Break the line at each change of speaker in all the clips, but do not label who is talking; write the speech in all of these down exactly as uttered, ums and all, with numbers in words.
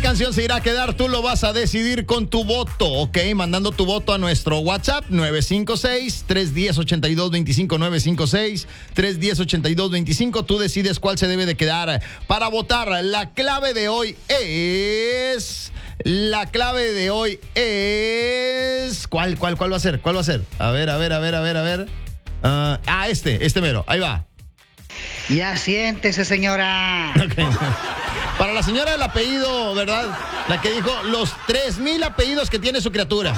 canción se irá a quedar? Tú lo vas a decidir con tu voto, ¿ok? Mandando tu voto a nuestro WhatsApp nueve cinco seis, tres uno cero, ocho dos dos cinco, nueve cinco seis, tres uno cero, ocho dos dos cinco. Tú decides cuál se debe de quedar para votar. La clave de hoy es... La clave de hoy es... ¿Cuál, cuál, cuál va a ser? ¿Cuál va a ser? A ver, a ver, a ver, a ver, a ver. Uh, ah, este, este mero. Ahí va.
Ya siéntese, señora.
Okay. Para la señora del apellido, ¿verdad? La que dijo los tres mil apellidos que tiene su criatura.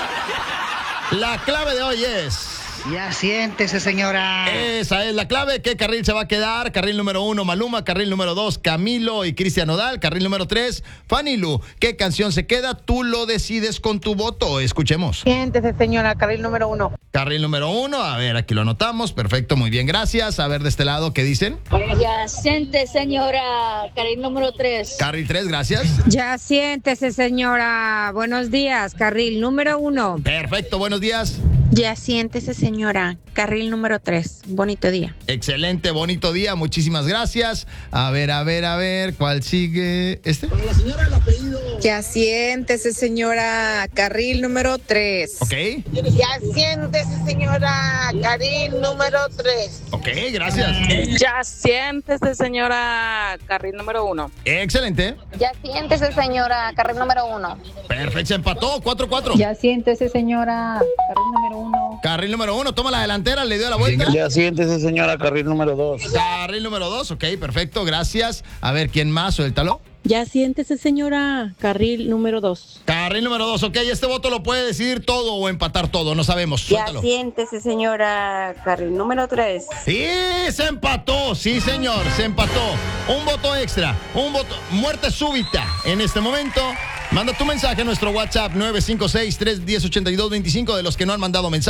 La clave de hoy es...
Ya siéntese, señora.
Esa es la clave. ¿Qué carril se va a quedar? Carril número uno, Maluma. Carril número dos, Camilo y Cristian Nodal. Carril número tres, Fanny Lu. ¿Qué canción se queda? Tú lo decides con tu voto. Escuchemos.
Siéntese, señora. Carril número uno.
Carril número uno. A ver, aquí lo anotamos. Perfecto, muy bien, gracias. A ver, de este lado, ¿qué dicen?
Ya siéntese, señora. Carril número tres.
Carril tres, gracias.
Ya siéntese, señora. Buenos días. Carril número uno.
Perfecto, buenos días.
Ya siéntese, señora. Carril número tres. Bonito día.
Excelente, bonito día. Muchísimas gracias. A ver, a ver, a ver. ¿Cuál sigue? ¿Este?
Para la señora del apellido.
Ya siéntese, señora. Carril número tres.
Ok.
Ya siéntese, señora. Carril número tres.
Ok, gracias.
Ya siéntese, señora. Carril número uno.
Excelente.
Ya siéntese, señora. Carril número uno.
Perfecto, se empató. cuatro cuatro.
Ya siéntese, señora. Carril número uno.
Carril número uno, toma la delantera, le dio la vuelta.
Ya siéntese, señora. Carril número dos.
Carril número dos, ok, perfecto, gracias. A ver, ¿quién más? Suéltalo.
Ya siéntese, señora. Carril número dos.
Carril número dos, ok, este voto lo puede decidir todo o empatar todo, no sabemos. Suéltalo.
Ya siéntese, señora. Carril número tres.
Sí, se empató, sí señor, se empató. Un voto extra, un voto, muerte súbita en este momento. Manda tu mensaje a nuestro WhatsApp nueve cinco seis, tres uno cero, ocho dos dos cinco de los que no han mandado mensaje.